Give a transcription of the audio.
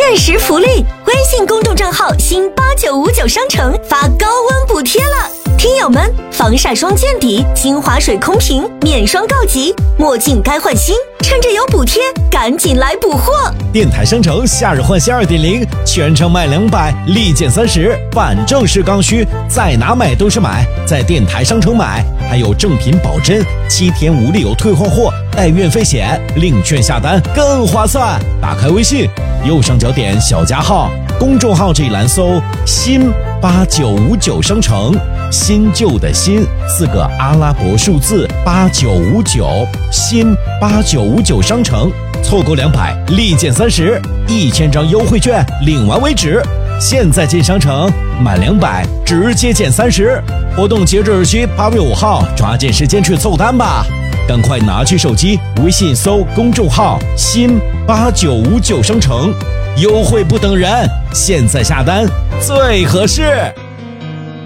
限时福利，微信公众账号新8959商城发高温补贴了。听友们，防晒霜见底，精华水空瓶免霜告急，墨镜该换新，趁着有补贴，赶紧来补货！ 电台商城夏日换新 2.0， 全程卖200，立减30，反正是刚需，在哪买都是买，在电台商城买，还有正品保真，7天无理由退换货，带运费险，领券下单更划算。打开微信，右上角点小加号，公众号这一栏搜新8959商城，新旧的新4个阿拉伯数字8959，新8959商城，错过200立减30，1000张优惠券领完为止。现在进商城，满200直接减30，活动截止日期8月5号，抓紧时间去凑单吧！赶快拿起手机，微信搜公众号新8959商城，优惠不等人，现在下单最合适。